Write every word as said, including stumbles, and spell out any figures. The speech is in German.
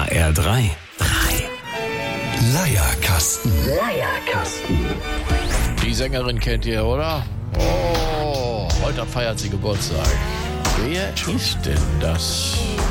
H R drei. drei. Leierkasten. Leierkasten. Die Sängerin kennt ihr, oder? Oh, heute feiert sie Geburtstag. Wer ist denn das?